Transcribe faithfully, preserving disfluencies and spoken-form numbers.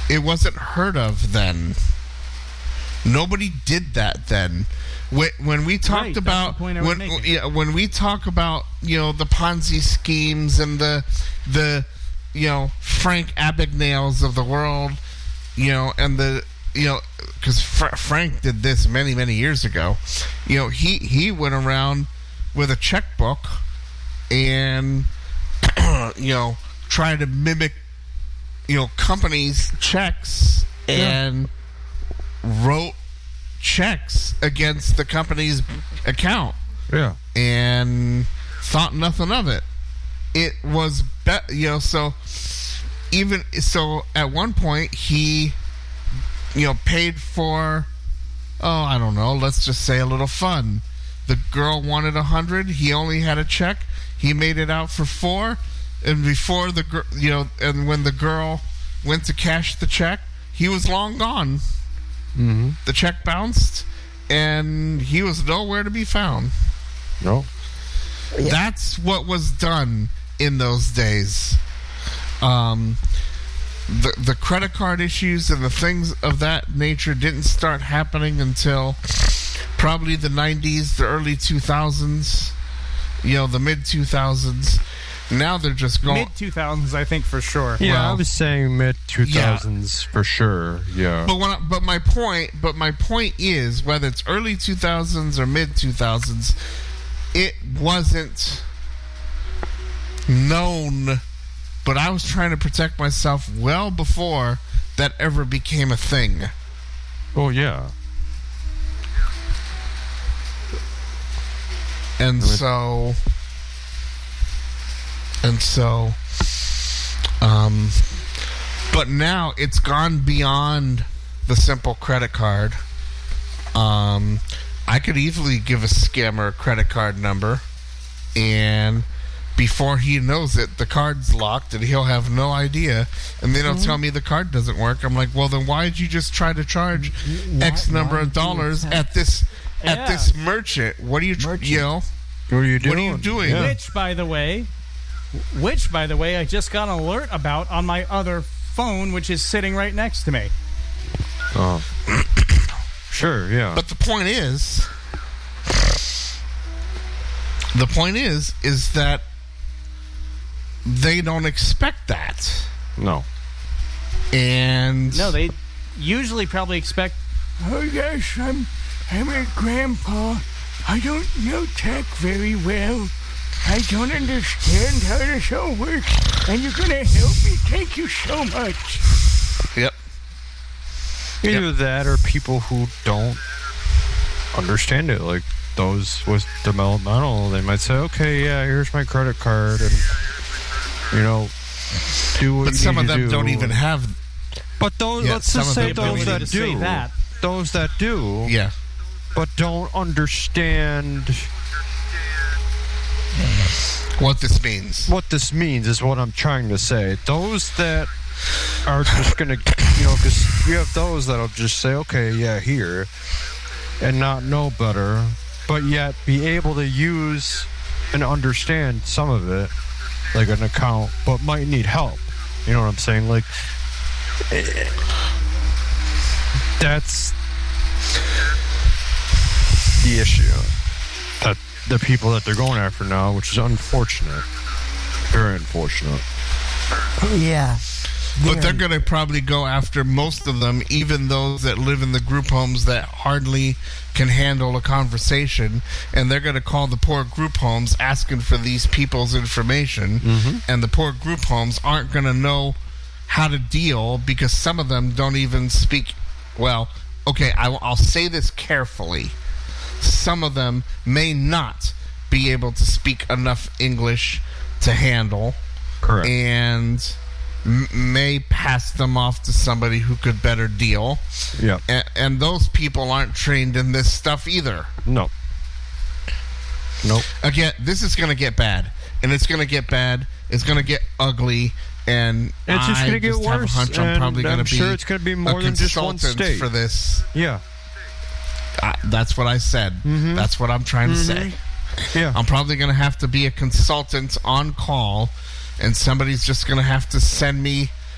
It wasn't heard of then. Nobody did that then. When, when we talked right, about that's the point I was when making. yeah, when we talk about you know the Ponzi schemes and the the you know Frank Abagnales of the world, you know, and the you know because Fr- Frank did this many many years ago. You know, he he went around with a checkbook and you know tried to mimic you know companies' checks and yeah. wrote checks against the company's account. Yeah. And thought nothing of it. It was, be- you know, so even, so at one point he, you know, paid for, oh, I don't know, let's just say a little fun. The girl wanted a hundred, he only had a check, he made it out for four, and before the girl, you know, and when the girl went to cash the check, he was long gone. Mm-hmm. The check bounced, and he was nowhere to be found. No. Yeah. That's what was done in those days. Um, the the credit card issues and the things of that nature didn't start happening until probably the nineties, the early two thousands, you know, the mid two thousands. Now they're just going mid two thousands, I think for sure. Yeah, well, I was saying mid two thousands yeah. for sure. Yeah. But when I, but my point, but my point is whether it's early two thousands or mid two thousands, it wasn't known. But I was trying to protect myself well before that ever became a thing. Oh yeah. And so. And so, um, but now it's gone beyond the simple credit card. Um, I could easily give a scammer a credit card number, and before he knows it, the card's locked, and he'll have no idea. And then he'll mm-hmm. tell me the card doesn't work. I'm like, well, then why did you just try to charge why, X number of dollars at this yeah. at this merchant? What are you, tr- you know? What are you doing? What are you doing? Yeah. Which, by the way. Which, by the way, I just got an alert about on my other phone, which is sitting right next to me. Oh. Sure, yeah. But the point is... The point is, is that they don't expect that. No. And... No, they usually probably expect, oh, yes, I'm, I'm a grandpa. I don't know tech very well. I don't understand how this all works, and you're going to help me? Thank you so much. Yep. Either yep. that or people who don't understand it. Like those with developmental, they might say, okay, yeah, here's my credit card, and, you know, do what but you some need of them to do. don't even have... But those, yeah, let's just say those that do. That. Those that do. Yeah. But don't understand... What this means. What this means is what I'm trying to say. Those that are just going to, you know, because you have those that'll just say, okay, yeah, here, and not know better, but yet be able to use and understand some of it, like an account, but might need help. You know what I'm saying? Like, that's the issue. That the people that they're going after now, which is unfortunate. Very unfortunate. Yeah. But they're going to probably go after most of them, even those that live in the group homes that hardly can handle a conversation. And they're going to call the poor group homes asking for these people's information. Mm-hmm. And the poor group homes aren't going to know how to deal because some of them don't even speak. Well, okay, I, I'll say this carefully. Some of them may not be able to speak enough English to handle. Correct. And m- may pass them off to somebody who could better deal. Yeah. A- and those people aren't trained in this stuff either. No. Nope. Again, this is going to get bad. And it's going to get bad. It's going to get ugly. And it's just going to get just worse. Have a hunch I'm probably going to be sure it's going to be more a than just one consultant state. for this. Yeah. I, that's what I said. Mm-hmm. That's what I'm trying mm-hmm. to say. Yeah. I'm probably going to have to be a consultant on call, and somebody's just going to have to send me